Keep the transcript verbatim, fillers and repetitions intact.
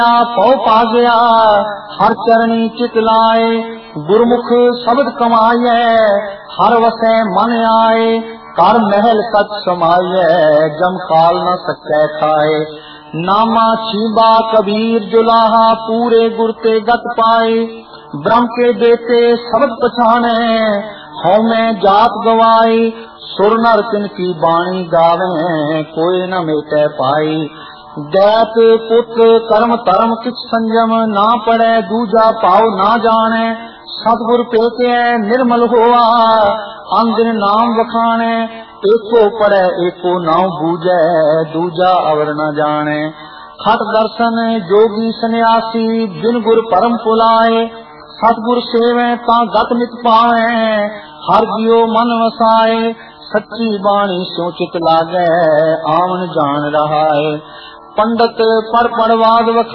पौ पा गया हर चरणी चित लाए, गुरमुख शब्द कमाए हर वसै मन आए, कर महल कच समाये जम काल न सकै खाए। नामा छीबा कबीर जुलाहा पूरे गुर ते गत पाए, ब्रह्म के बेटे शब्द पछाने हौ मैं जात गवाई, सुर नर तिनकी बाणी गावे कोई न मेटे पाई। दैत पुत्र कर्म धर्म किछ संयम ना पड़े, दूजा पाव ना जाने सतगुर पेटे निर्मल होआ, अंदिन नाम वखाने एको पड़े एको नाम बूझे, दूजा अवर न जाने। खट दर्शन जोगी सन्यासी बिन गुर परम पुलाए, सतगुर सेवे ता गत नित पावे हर जियो मन वसाए। सच्ची बाणी स्यो चित लागे आवन जान रहा है, पंडित पर पड़वाद